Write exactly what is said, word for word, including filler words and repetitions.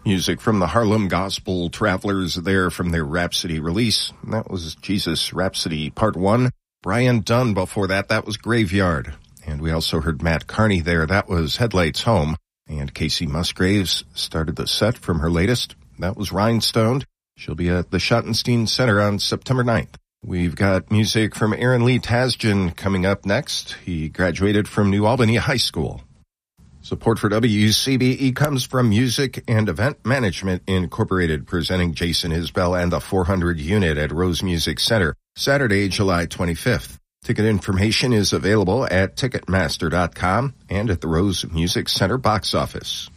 Music from the Harlem Gospel Travelers there from their Rhapsody release. That was Jesus Rhapsody Part one. Brian Dunn before that, that was Graveyard. And we also heard Matt Carney there, that was Headlights Home. And Casey Musgraves started the set from her latest. That was Rhinestoned. She'll be at the Schottenstein Center on September ninth. We've got music from Aaron Lee Tasjan coming up next. He graduated from New Albany High School. Support for W C B E comes from Music and Event Management Incorporated, presenting Jason Isbell and the four hundred unit at Rose Music Center, Saturday, July twenty-fifth. Ticket information is available at Ticketmaster dot com and at the Rose Music Center box office.